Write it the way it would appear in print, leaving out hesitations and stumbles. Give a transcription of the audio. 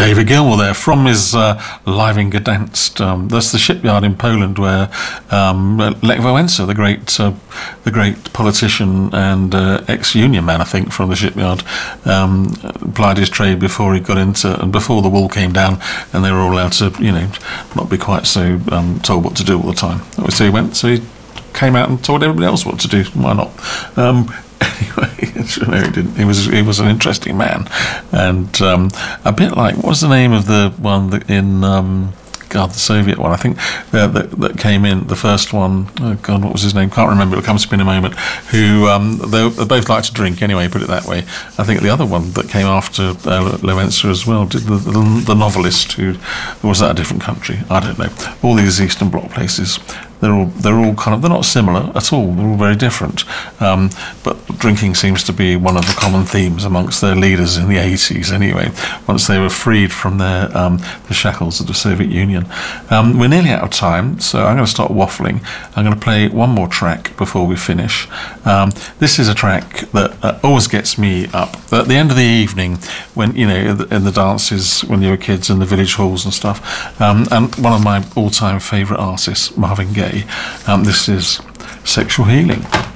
David Gilmour there from his Live in Gdansk. That's the shipyard in Poland where Lech Wałęsa, the great politician and ex-union man, I think, from the shipyard, plied his trade before he got into, and before the wall came down, and they were all allowed to, not be quite so told what to do all the time. So he came out and told everybody else what to do. Why not? Anyway, he didn't. He was an interesting man, and a bit like, what was the name of the one that in the Soviet one? I think that came in, the first one. Oh God, what was his name? Can't remember. It comes to me in a moment. Who they both like to drink anyway. Put it that way. I think the other one that came after Wałęsa as well, did the novelist who, or was that a different country? I don't know. All these Eastern Bloc places. They're all kind of, they're not similar at all. They're all very different. But drinking seems to be one of the common themes amongst their leaders in the 80s anyway, once they were freed from their the shackles of the Soviet Union. We're nearly out of time, so I'm going to start waffling. I'm going to play one more track before we finish. This is a track that always gets me up. At the end of the evening, when, in the dances, when you were kids in the village halls and stuff, and one of my all-time favourite artists, Marvin Gaye. This is Sexual Healing.